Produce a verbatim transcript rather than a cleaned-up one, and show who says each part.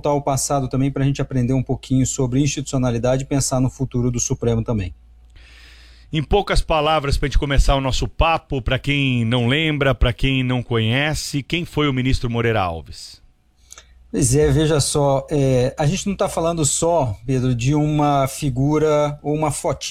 Speaker 1: voltar ao passado também para a gente aprender um pouquinho sobre institucionalidade e pensar no futuro do Supremo também.
Speaker 2: Em poucas palavras, para a gente começar o nosso papo, para quem não lembra, para quem não conhece, quem foi o ministro Moreira Alves?
Speaker 1: Pois é, veja só, é, a gente não está falando só, Pedro, de uma figura ou uma fotinha